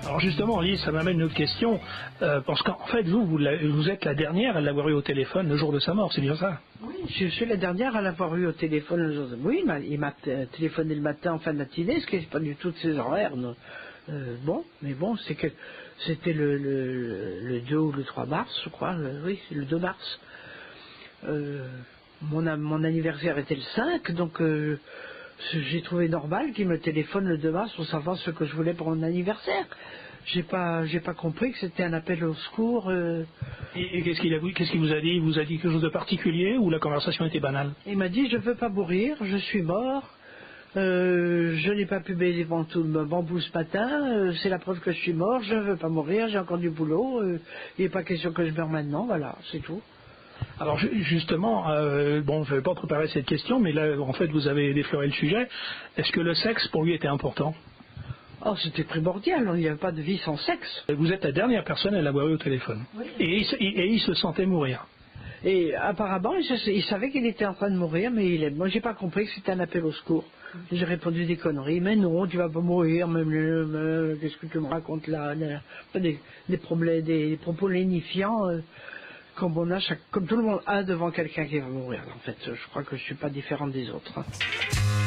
Alors justement, Lise, ça m'amène une autre question, parce qu'en fait, vous êtes la dernière à l'avoir eu au téléphone le jour de sa mort, c'est bien ça? Oui, je suis la dernière à l'avoir eu au téléphone le jour de... Oui, il m'a téléphoné le matin en fin de matinée, ce qui n'est pas du tout de ses horaires. Non. Mais bon, c'était le 2 ou le 3 mars, je crois, oui, le 2 mars. Mon anniversaire était le 5, donc j'ai trouvé normal qu'il me téléphone le 2 mars pour savoir ce que je voulais pour mon anniversaire. J'ai pas compris que c'était un appel au secours. Et qu'est-ce qu'il vous a dit? Il vous a dit quelque chose de particulier ou la conversation était banale? Il m'a dit: je veux pas mourir, je suis mort. Je n'ai pas pu baisser les bambous ce matin, c'est la preuve que je suis mort, je ne veux pas mourir, j'ai encore du boulot, il n'est pas question que je meure maintenant, voilà, c'est tout. Alors justement, bon, je n'avais pas préparé cette question, mais là, en fait, vous avez défloré le sujet. Est-ce que le sexe, pour lui, était important? Oh, c'était primordial, il n'y avait pas de vie sans sexe. Vous êtes la dernière personne à l'avoir eu au téléphone. Oui. Et il se sentait mourir. Et apparemment, il savait qu'il était en train de mourir, mais moi, j'ai pas compris que c'était un appel au secours. J'ai répondu des conneries, mais non, tu vas pas mourir, qu'est-ce que tu me racontes là? Des problèmes, des propos lénifiants, comme tout le monde a devant quelqu'un qui va mourir. En fait, je crois que je suis pas différente des autres.